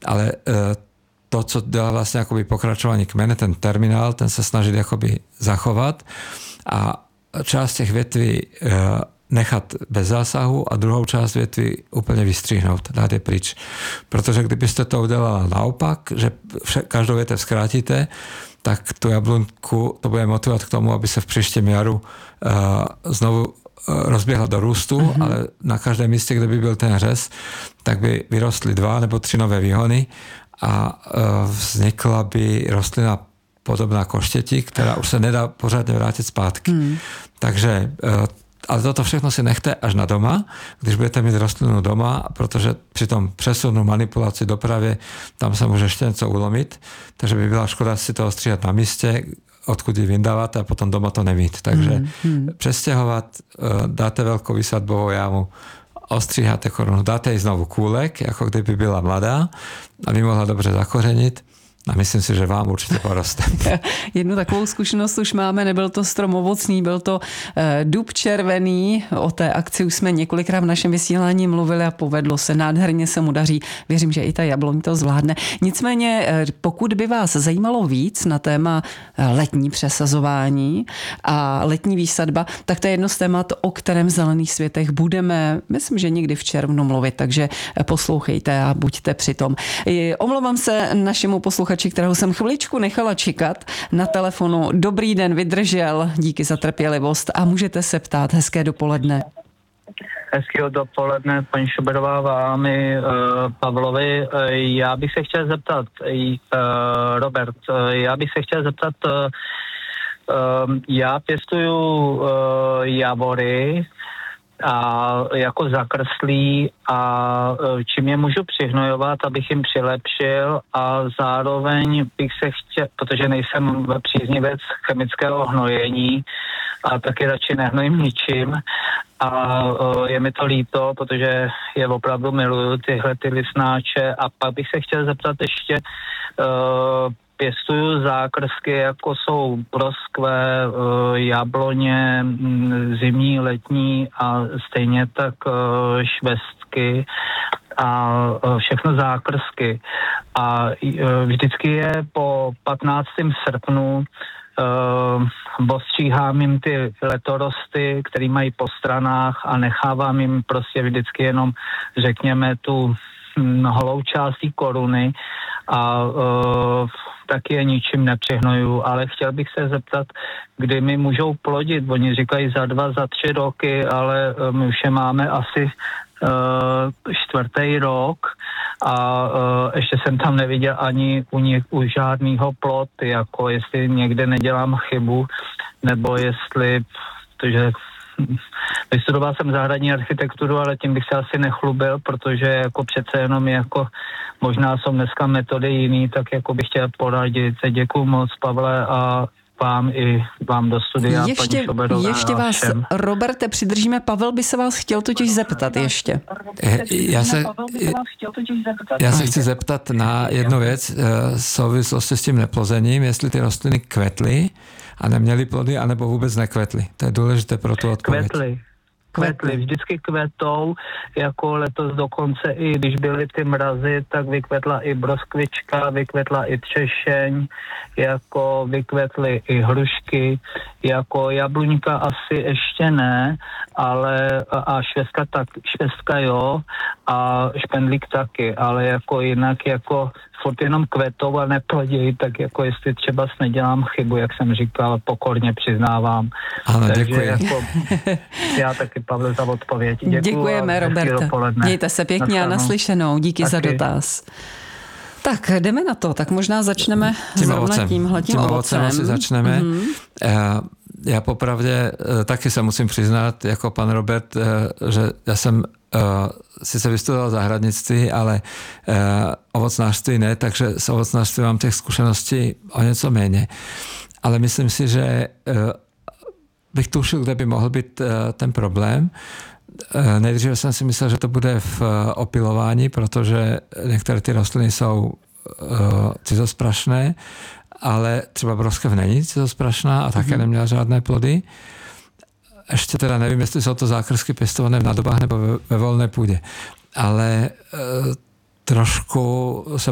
ale to, co dělá vlastně jakoby pokračování kmene, ten terminál, ten se snažili jakoby zachovat a část těch větví nechat bez zásahu a druhou část větví úplně vystříhnout, dát je pryč. Protože kdybyste to udělala naopak, že každou větev zkrátíte, tak tu jablonku to bude motivovat k tomu, aby se v příštím jaru znovu rozběhla do růstu, ale na každém místě, kde by byl ten řez, tak by vyrostly 2 nebo 3 nové výhony a vznikla by rostlina podobná koštěti, která už se nedá pořádně vrátit zpátky. Takže ale toto všechno si nechte až na doma, když budete mít rostlinu doma, protože při tom přesunu, manipulaci, dopravě, tam se může ještě něco ulomit, takže by byla škoda si to ostříhat na místě, odkud ji vyndáváte a potom doma to nemít. Takže přestěhovat, dáte velkou výsadbovou jámu, ostříháte korunu, dáte jí znovu kůlek, jako kdyby byla mladá, aby mohla dobře zakořenit. A myslím si, že vám určitě poroste. Jednu takovou zkušenost už máme, nebyl to strom ovocný, byl to dub červený. O té akci už jsme několikrát v našem vysílání mluvili a povedlo se, nádherně se mu daří. Věřím, že i ta jabloň to zvládne. Nicméně, pokud by vás zajímalo víc na téma letní přesazování a letní výsadba, tak to je jedno z témat, o kterém v Zelených světech budeme, myslím, že někdy v červnu mluvit, takže poslouchejte a buďte přitom. Omlouvám se našemu posluchači, kterého jsem chviličku nechala čekat na telefonu. Dobrý den, vydržel, díky za trpělivost a můžete se ptát. Hezké dopoledne. Hezkého dopoledne, paní Šuberová, vámi, Pavlovi. Já bych se chtěl zeptat, Robert, já pěstuju javory a jako zakrslí a čím je můžu přihnojovat, abych jim přilepšil a zároveň bych se chtěl, protože nejsem příznivec chemického hnojení a taky radši nehnojím ničím a je mi to líto, protože je opravdu miluju tyhle ty listnáče a pak bych se chtěl zeptat ještě pěstuju zákrsky, jako jsou broskve, jabloně, zimní, letní a stejně tak švestky a všechno zákrsky. A vždycky je po 15. srpnu ostříhám jim ty letorosty, který mají po stranách a nechávám jim prostě vždycky jenom, řekněme, tu holou částí koruny a taky je ničím nepřehnoju, ale chtěl bych se zeptat, kdy mi můžou plodit. Oni říkají za 2, za 3 roky, ale my už je máme asi 4. rok a ještě jsem tam neviděl ani u žádného plod, jako jestli někde nedělám chybu, nebo jestli, protože vystudoval jsem zahradní architekturu, ale tím bych se asi nechlubil, protože jako přece jenom jako možná jsou dneska metody jiný, tak jako bych chtěl poradit. Děkuju moc, Pavle, a vám do studia, paní Šoberová. Ještě vás, Roberte, přidržíme. Pavel by se vás chtěl totiž zeptat ještě. Já se chci zeptat na jednu věc v souvislosti s tím neplozením, jestli ty rostliny kvetly a neměly plody, anebo vůbec nekvetly. To je důležité pro tu odpověď. Kvetly, vždycky kvetou, jako letos dokonce i když byly ty mrazy, tak vykvetla i broskvička, vykvetla i třešeň, jako vykvetly i hrušky, jako jabluňka asi ještě ne, ale a švestka jo a špendlík taky, ale jako jinak jako furt jenom kvetou a neplodějí, tak jako jestli třeba nedělám chybu, jak jsem říkal, pokorně přiznávám. Ano, děkuji. Jako, já taky, Pavle, za odpověď. Děkujeme, Roberte. Mějte se pěkně a naslyšenou. Díky za dotaz. Tak, jdeme na to. Tak možná začneme zrovna tímhletím ovocem. Asi začneme. Já popravdě taky se musím přiznat, jako pan Robert, že já jsem sice vystudoval zahradnictví, ale ovocnářství ne, takže s ovocnářství mám těch zkušeností o něco méně. Ale myslím si, že bych tušil, kde by mohl být ten problém. Nejdříve jsem si myslel, že to bude v opilování, protože některé ty rostliny jsou cizosprašné, ale třeba broskev není cizosprašná a také neměla žádné plody. Ještě teda nevím, jestli jsou to zákrsky pěstované v nádobách nebo ve volné půdě. Ale trošku se